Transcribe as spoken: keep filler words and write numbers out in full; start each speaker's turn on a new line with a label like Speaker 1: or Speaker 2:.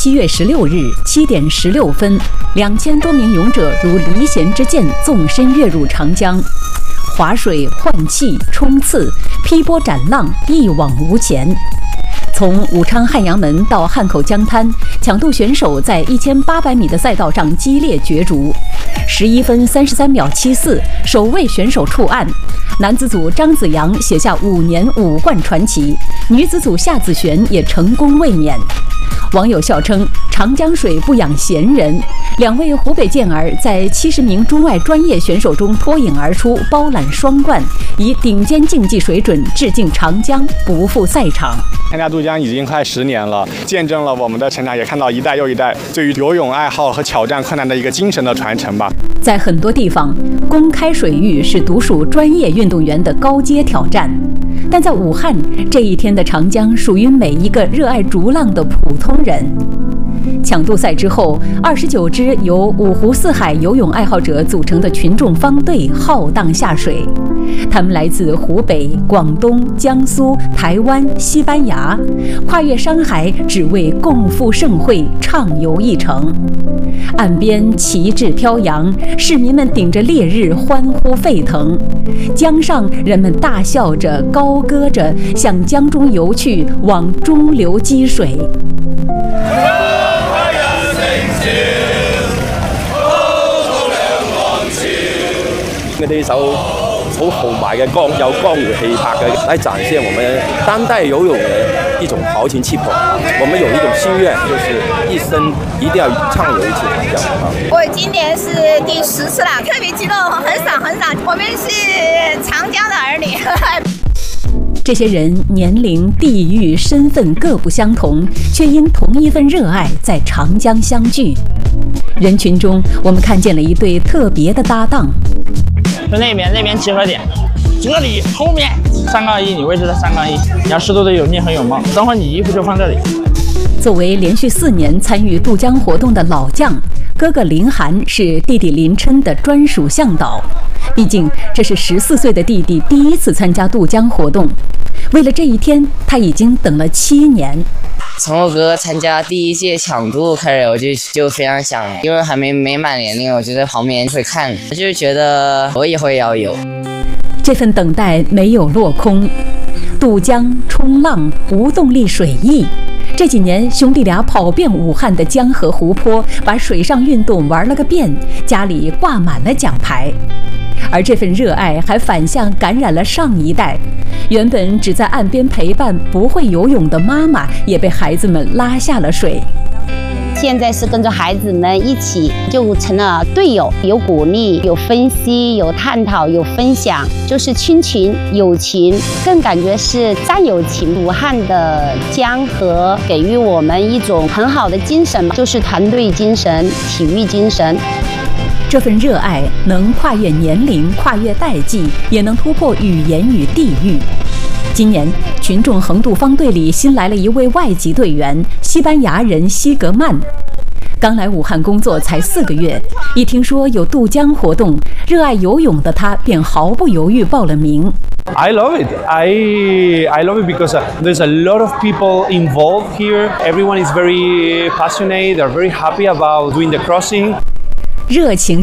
Speaker 1: 七月十六日七点十六分，两千多名勇者如离弦之箭，纵身跃入长江，划水、换气、冲刺、劈波斩浪，一往无前。从武昌汉阳门到汉口江滩，抢渡选手在一千八百米的赛道上激烈角逐。十一分三十三秒七四，首位选手触岸。男子组张子阳写下五年五冠传奇，女子组夏子璇也成功卫冕。网友笑称长江水不养闲人，两位湖北健儿在七十名中外专业选手中脱颖而出，包揽双冠，以顶尖竞技水准致敬长江，不负赛场。
Speaker 2: 参加渡江已经快十年了，见证了我们的成长，也看到一代又一代对于游泳爱好和挑战困难的一个精神的传承吧。
Speaker 1: 在很多地方，公开水域是独属专业运动员的高阶挑战，但在武汉，这一天的长江属于每一个热爱逐浪的普通人。抢渡赛之后，二十九支由五湖四海游泳爱好者组成的群众方队浩荡下水。他们来自湖北、广东、江苏、台湾、西班牙，跨越山海，只为共赴盛会，畅游一程。岸边旗帜飘扬，市民们顶着烈日欢呼沸腾；江上人们大笑着、高歌着，向江中游去，往中流击水。
Speaker 3: 呢首好豪迈嘅江有江湖氣魄嘅，來展現我們當代游泳嘅一種豪情氣魄。我們有一種心願，就是一生一定要暢遊一次長江。
Speaker 4: 我今年是第十次了，特別激動，很爽很爽。我們是長江的兒女。
Speaker 1: 这些人年龄、地域、身份各不相同，却因同一份热爱在长江相聚。人群中，我们看见了一对特别的搭档。
Speaker 5: 就那边，那边集合点，这里后面三杠一，你位置在三杠一，你要适度的有力和有貌。等会儿你衣服就放这里。
Speaker 1: 作为连续四年参与渡江活动的老将，哥哥林涵是弟弟林琛的专属向导。毕竟这是十四岁的弟弟第一次参加渡江活动，为了这一天，他已经等了七年。
Speaker 6: 从我哥哥参加第一届抢渡开始，我就就非常想，因为还没没满年龄，我就在旁边会看，就是觉得我以后也要有。
Speaker 1: 这份等待没有落空，渡江、冲浪、无动力水翼。这几年，兄弟俩跑遍武汉的江河湖泊，把水上运动玩了个遍，家里挂满了奖牌。而这份热爱还反向感染了上一代，原本只在岸边陪伴不会游泳的妈妈，也被孩子们拉下了水。
Speaker 7: 现在是跟着孩子们一起，就成了队友，有鼓励，有分析，有探讨，有分享，就是亲情、友情，更感觉是战友情。武汉的江河给予我们一种很好的精神，就是团队精神、体育精神。
Speaker 1: 这份热爱能跨越年龄、跨越代际，也能突破语言与地域。今年，群众横渡方队里新来了一位外籍队员，西班牙人西格曼。刚来武汉工作才四个月，一听说有渡江活动，热爱游泳的他便毫不犹豫报了名。
Speaker 8: I love it. I I love it because uh, there's a lot of people involved here. Everyone is very passionate. They're very happy about doing the crossing.
Speaker 1: 热情